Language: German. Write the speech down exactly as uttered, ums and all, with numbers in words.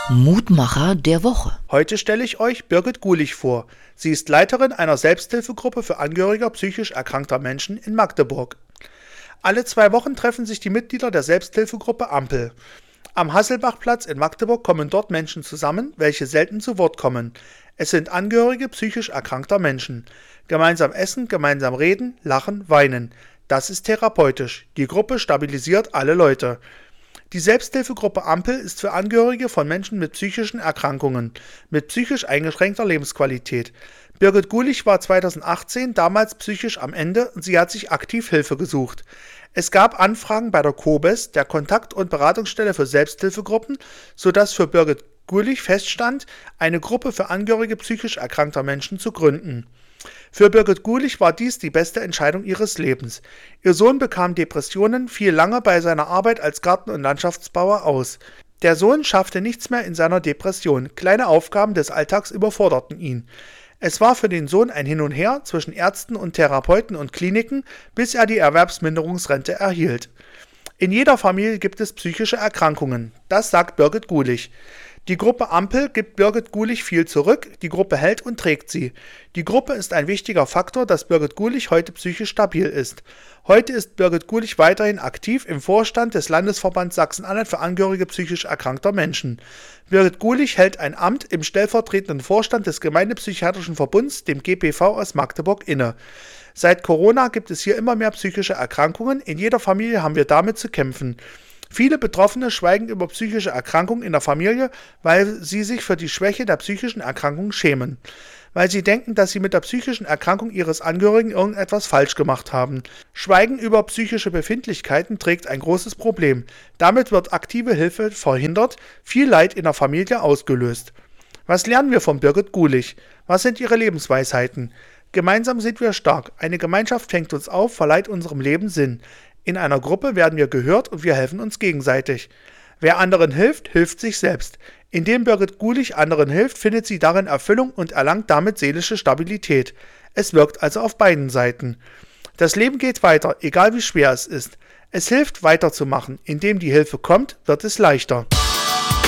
Mutmacher der Woche. Heute stelle ich euch Birgit Gulich vor. Sie ist Leiterin einer Selbsthilfegruppe für Angehörige psychisch erkrankter Menschen in Magdeburg. Alle zwei Wochen treffen sich die Mitglieder der Selbsthilfegruppe Ampel. Am Hasselbachplatz in Magdeburg kommen dort Menschen zusammen, welche selten zu Wort kommen. Es sind Angehörige psychisch erkrankter Menschen. Gemeinsam essen, gemeinsam reden, lachen, weinen. Das ist therapeutisch. Die Gruppe stabilisiert alle Leute. Die Selbsthilfegruppe Ampel ist für Angehörige von Menschen mit psychischen Erkrankungen, mit psychisch eingeschränkter Lebensqualität. Birgit Gulich war zweitausendachtzehn damals psychisch am Ende und sie hat sich aktiv Hilfe gesucht. Es gab Anfragen bei der COBES, der Kontakt- und Beratungsstelle für Selbsthilfegruppen, sodass für Birgit Gulich feststand, eine Gruppe für Angehörige psychisch erkrankter Menschen zu gründen. Für Birgit Gulich war dies die beste Entscheidung ihres Lebens. Ihr Sohn bekam Depressionen, fiel lange bei seiner Arbeit als Garten- und Landschaftsbauer aus. Der Sohn schaffte nichts mehr in seiner Depression. Kleine Aufgaben des Alltags überforderten ihn. Es war für den Sohn ein Hin und Her zwischen Ärzten und Therapeuten und Kliniken, bis er die Erwerbsminderungsrente erhielt. In jeder Familie gibt es psychische Erkrankungen. Das sagt Birgit Gulich. Die Gruppe Ampel gibt Birgit Gulich viel zurück, die Gruppe hält und trägt sie. Die Gruppe ist ein wichtiger Faktor, dass Birgit Gulich heute psychisch stabil ist. Heute ist Birgit Gulich weiterhin aktiv im Vorstand des Landesverbands Sachsen-Anhalt für Angehörige psychisch erkrankter Menschen. Birgit Gulich hält ein Amt im stellvertretenden Vorstand des Gemeindepsychiatrischen Verbunds, dem G P V aus Magdeburg, inne. Seit Corona gibt es hier immer mehr psychische Erkrankungen, in jeder Familie haben wir damit zu kämpfen. Viele Betroffene schweigen über psychische Erkrankungen in der Familie, weil sie sich für die Schwäche der psychischen Erkrankung schämen. Weil sie denken, dass sie mit der psychischen Erkrankung ihres Angehörigen irgendetwas falsch gemacht haben. Schweigen über psychische Befindlichkeiten trägt ein großes Problem. Damit wird aktive Hilfe verhindert, viel Leid in der Familie ausgelöst. Was lernen wir von Birgit Gulich? Was sind ihre Lebensweisheiten? Gemeinsam sind wir stark. Eine Gemeinschaft fängt uns auf, verleiht unserem Leben Sinn. In einer Gruppe werden wir gehört und wir helfen uns gegenseitig. Wer anderen hilft, hilft sich selbst. Indem Birgit Gulich anderen hilft, findet sie darin Erfüllung und erlangt damit seelische Stabilität. Es wirkt also auf beiden Seiten. Das Leben geht weiter, egal wie schwer es ist. Es hilft, weiterzumachen. Indem die Hilfe kommt, wird es leichter.